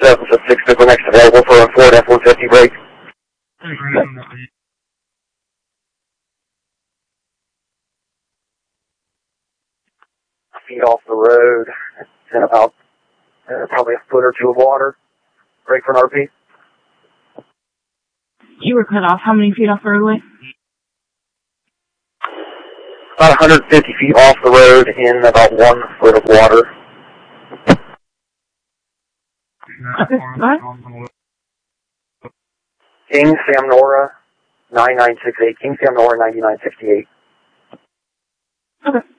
776, vehicle next available for a Ford F-150 break. Feet off the road, it's in about probably a foot or two of water. Break for an RP. You were cut off. How many feet off the roadway? About 150 feet off the road in about 1 foot of water. Okay, go ahead. King Sam Nora 9968. King Sam Nora 9968. Okay.